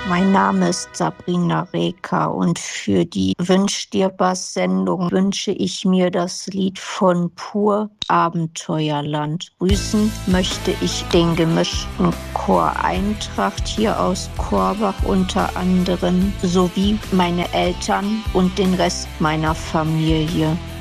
Mein Name ist Sabrina Reker und für die Wünsch dir was Sendung wünsche ich mir das Lied von Pur Abenteuerland. Grüßen möchte ich den gemischten Chor Eintracht hier aus Korbach unter anderem sowie meine Eltern und den Rest meiner Familie.